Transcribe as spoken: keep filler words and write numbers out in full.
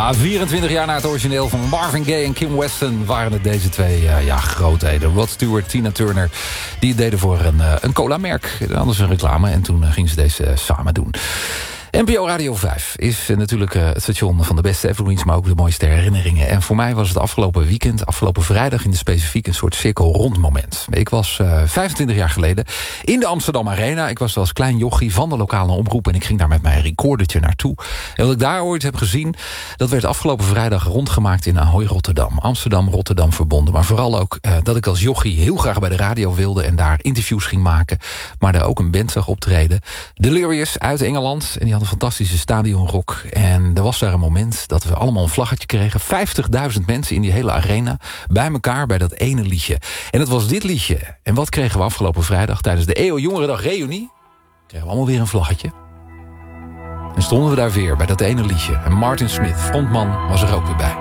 Ja, vierentwintig jaar na het origineel van Marvin Gaye en Kim Weston waren het deze twee uh, ja, grootheden. Rod Stewart, Tina Turner, die het deden voor een, uh, een cola-merk. Anders een reclame en toen uh, gingen ze deze uh, samen doen. N P O Radio vijf is uh, natuurlijk uh, het station van de beste evergreens, maar ook de mooiste herinneringen. En voor mij was het afgelopen weekend, afgelopen vrijdag in de specifiek een soort cirkel-rond moment. Ik was uh, vijfentwintig jaar geleden in de Amsterdam Arena. Ik was als klein jochie van de lokale omroep en ik ging daar met mijn recordertje naartoe. En wat ik daar ooit heb gezien, dat werd afgelopen vrijdag rondgemaakt in Ahoy Rotterdam. Amsterdam, Rotterdam verbonden. Maar vooral ook uh, dat ik als jochie heel graag bij de radio wilde en daar interviews ging maken. Maar daar ook een band zag optreden. Delirious uit Engeland. En die had een fantastische stadionrock. En er was daar een moment dat we allemaal een vlaggetje kregen. vijftigduizend mensen in die hele arena bij elkaar bij dat ene liedje. En dat was dit liedje. En wat kregen we afgelopen vrijdag tijdens de E O Jongerendag Reunie? Kregen we allemaal weer een vlaggetje. En stonden we daar weer bij dat ene liedje. En Martin Smith, frontman, was er ook weer bij.